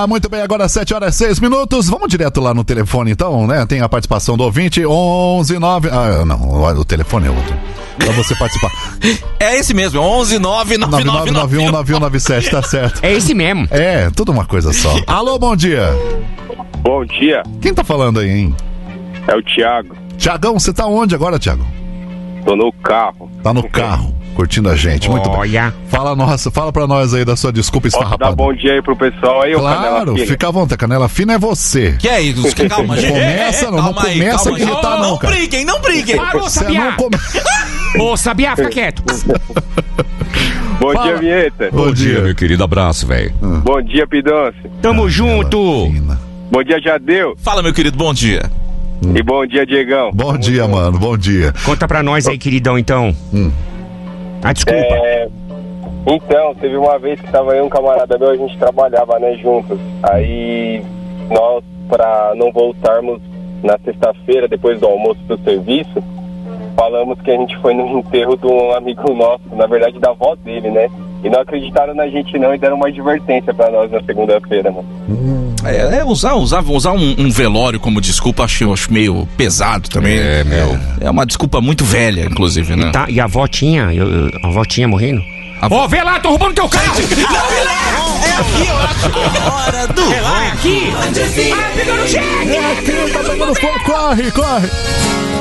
muito bem, agora 7h06. Vamos direto lá no telefone então, né? Tem a participação do ouvinte, 119... Ah, não, o telefone é outro. Pra você participar. É esse mesmo, 11999919197, tá certo. É esse mesmo. É, tudo uma coisa só. Alô, bom dia. Bom dia. Quem tá falando aí, hein? É o Thiago. Tiagão, você tá onde agora, Thiago? Tô no carro. Tá no carro, curtindo a gente. Muito bem. Fala pra nós aí da sua desculpa esfarrapada. Posso dar bom dia aí pro pessoal aí, claro, fica à vontade. Canela fina é você. Que é isso? Calma, gente. Começa, não começa a gritar, não, cara. Não briguem. Parou, Sabiá. Ô, Sabiá, fica quieto. Bom dia, Vinheta. Bom dia, meu querido. Abraço, velho. Bom dia, Pidance. Tamo junto. Fina. Bom dia, Jadeu. Fala, meu querido, bom dia. E bom dia, Diegão. Bom dia, mano, bom dia. Conta pra nós aí, queridão, então. Desculpa. Então, teve uma vez que tava aí um camarada meu, a gente trabalhava, né, juntos. Aí, nós, pra não voltarmos na sexta-feira, depois do almoço pro serviço, falamos que a gente foi no enterro de um amigo nosso, na verdade da avó dele, né? E não acreditaram na gente não e deram uma advertência pra nós na segunda-feira, mano. Usar um velório como desculpa, acho meio pesado também. É uma desculpa muito velha, inclusive, né? E a avó tinha? A avó tinha morrendo? Ô, vê lá, tô roubando teu carro! É aqui, eu acho. Hora do É lá, é aqui! Ah, pegando cheque! É aqui, tá pegando fogo, corre!